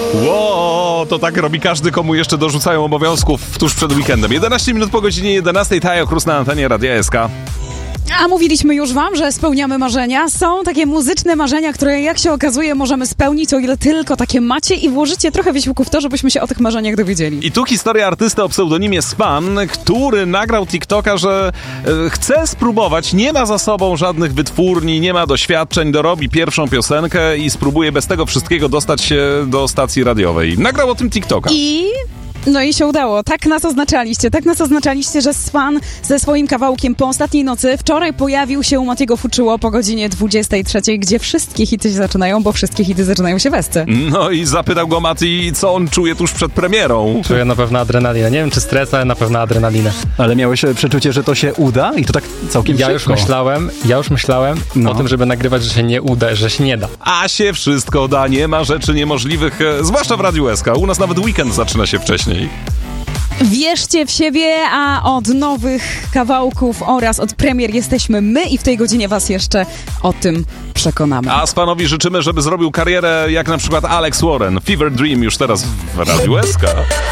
Ło, to tak robi każdy, komu jeszcze dorzucają obowiązków tuż przed weekendem. 11 minut po godzinie 11, Tajo Cruz na antenie Radia SK. A mówiliśmy już wam, że spełniamy marzenia. Są takie muzyczne marzenia, które jak się okazuje możemy spełnić, o ile tylko takie macie i włożycie trochę wysiłku w to, żebyśmy się o tych marzeniach dowiedzieli. I tu historia artysty o pseudonimie Span, który nagrał TikToka, że chce spróbować, nie ma za sobą żadnych wytwórni, nie ma doświadczeń, dorobi pierwszą piosenkę i spróbuje bez tego wszystkiego dostać się do stacji radiowej. Nagrał o tym TikToka. No i się udało. Tak nas oznaczaliście, że Span ze swoim kawałkiem Po ostatniej nocy wczoraj pojawił się u Matiego Fuczyło po godzinie 23, gdzie wszystkie hity się zaczynają, bo wszystkie hity zaczynają się w Esce. No i zapytał go Mati, co on czuje tuż przed premierą. Czuję na pewno adrenalinę. Nie wiem, czy stres, ale na pewno adrenalinę. Ale miałeś przeczucie, że to się uda? I to tak całkiem Ja już myślałem No. o tym, żeby nagrywać, że się nie uda, że się nie da. A się wszystko da, nie ma rzeczy niemożliwych, zwłaszcza w Radiu SK. U nas nawet weekend zaczyna się wcześniej. Wierzcie w siebie, a od nowych kawałków oraz od premier jesteśmy my i w tej godzinie was jeszcze o tym przekonamy. A Spanowi życzymy, żeby zrobił karierę jak na przykład Alex Warren. Fever Dream już teraz w Radiu SK.